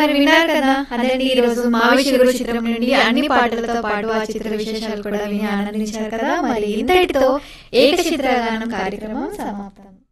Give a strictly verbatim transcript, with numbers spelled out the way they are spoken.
మరి విన్నారు కదా, అదండి ఈ రోజు మావి చిగురు చిత్రం నుండి అన్ని పాటలతో పాటు ఆ చిత్ర విశేషాలు కూడా విని ఆనందించారు కదా. మరి ఇంతటితో ఏక చిత్రగానం కార్యక్రమం సమాప్తం.